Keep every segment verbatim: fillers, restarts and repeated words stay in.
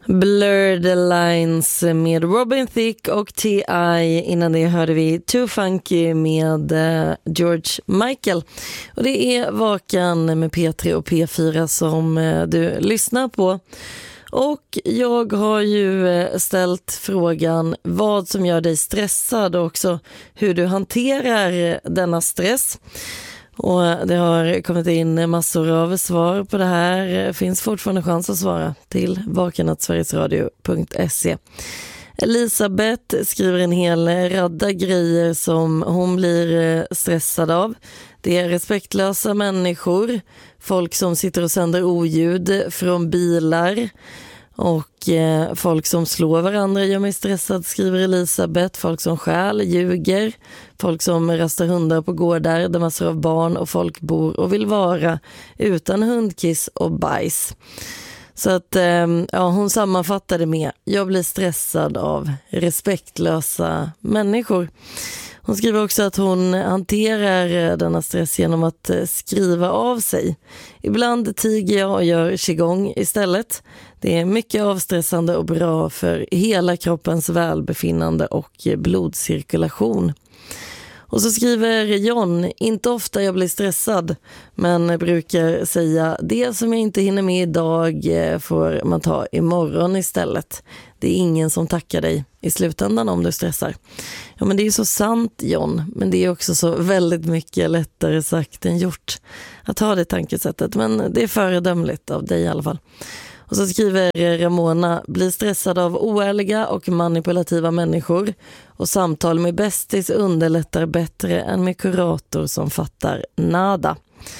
Blur the Lines med Robin Thicke och T I. Innan det hörde vi Too Funky med uh, George Michael. Och det är Vakan med P tre och P fyra som uh, du lyssnar på. Och jag har ju uh, ställt frågan vad som gör dig stressad och också hur du hanterar denna stress. Och det har kommit in massor av svar på det här. Det finns fortfarande chans att svara till vaken at sverigesradio punkt se. Elisabeth skriver en hel radda grejer som hon blir stressad av. Det är respektlösa människor, folk som sitter och sänder oljud från bilar och eh, folk som slår varandra gör mig stressad, skriver Elisabeth. Folk som stjäl, ljuger, folk som rastar hundar på gårdar där massor av barn och folk bor och vill vara utan hundkiss och bajs. Så att eh, ja, hon sammanfattade med: jag blir stressad av respektlösa människor. Hon skriver också att hon hanterar denna stress genom att skriva av sig. Ibland tiger jag och gör qigong istället. Det är mycket avstressande och bra för hela kroppens välbefinnande och blodcirkulation. Och så skriver John: inte ofta jag blir stressad, men brukar säga det som jag inte hinner med idag får man ta imorgon istället. Det är ingen som tackar dig i slutändan om du stressar. Ja, men det är ju så sant, John, men det är också så väldigt mycket lättare sagt än gjort att ha det tankesättet, men det är föredömligt av dig i alla fall. Och så skriver Ramona: blir stressad av oärliga och manipulativa människor och samtal med bästis underlättar bättre än med kurator som fattar nada.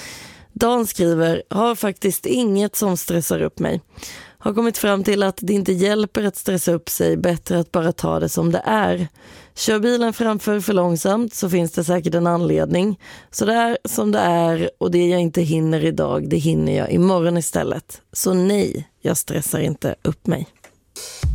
Dan skriver: har faktiskt inget som stressar upp mig. Har kommit fram till att det inte hjälper att stressa upp sig, bättre att bara ta det som det är. Kör bilen framför för långsamt så finns det säkert en anledning. Så det är som det är, och det jag inte hinner idag, det hinner jag imorgon istället. Så nej, jag stressar inte upp mig.